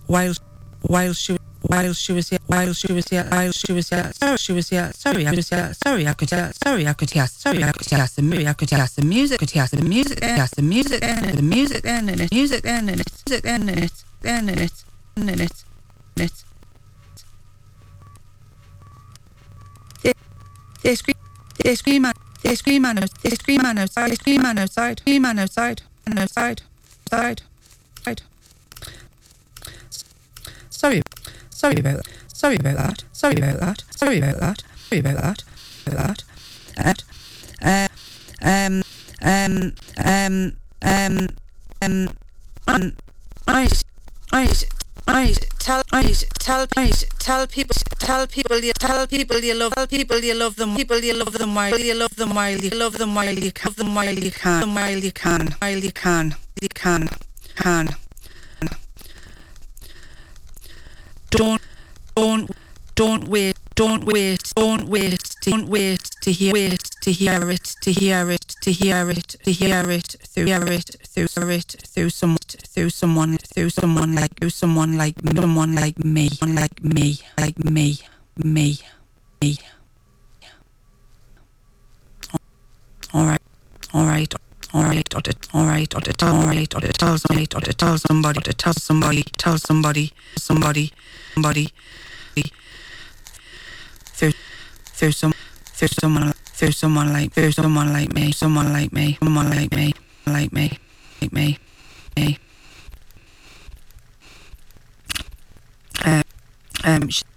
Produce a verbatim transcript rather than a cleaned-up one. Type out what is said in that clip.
while while she while she was here while she was here while she was here sorry she was here sorry I was here sorry I could hear sorry I could hear sorry I could hear some I could hear some music could hear some music hear some music and the music and the music and the music and the and the and the and they they scream they scream out they scream out they scream out outside they scream out outside scream out outside and outside outside outside. Sorry, sorry about that. Sorry about that. Sorry about that. Sorry about that. Sorry about that. About that. Uh, um, um, um, um, um, um, I, I, I tell, I tell, I tell people, tell people you, tell people you love, tell people you love them, people you love them while you love them while you love them while you can, them while you can, while you can, while you can, you can, can. Don't, don't, don't wait, don't wait, don't wait, don't wait to hear, wait to hear it, to hear it, to hear it, to hear it, through hear it, through it, through some, through someone, through someone like, through someone like, someone like me, like me, like me, me, me. All right, all right. All right, or to, all right, or to tell, all right, or to tell somebody, or to tell somebody, or to tell somebody, tell somebody, somebody, somebody, through, through some, through someone, through someone like, through someone like me, someone like me, someone like me, like me, like me, me. Uh, um.